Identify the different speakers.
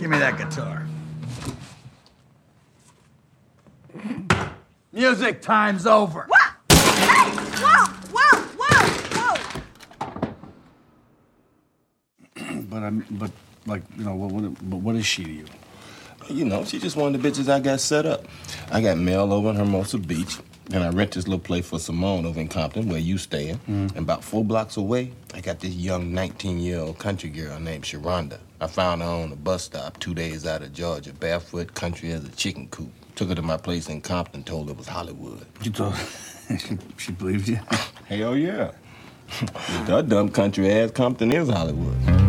Speaker 1: Give me that guitar. Music time's over.
Speaker 2: What? Hey! Whoa! Whoa! Whoa!
Speaker 3: But what is she to you?
Speaker 4: You know, she just one of the bitches I got set up. I got Mel over in Hermosa Beach, and I rent this little place for Simone over in Compton, where you staying. And about 4 blocks away, I got this young 19-year-old country girl named Sharonda. I found her on a bus stop 2 days out of Georgia, barefoot, country as a chicken coop. Took her to my place in Compton, told her it was Hollywood.
Speaker 3: You told she believed you?
Speaker 4: Hell yeah. That dumb country ass Compton is Hollywood.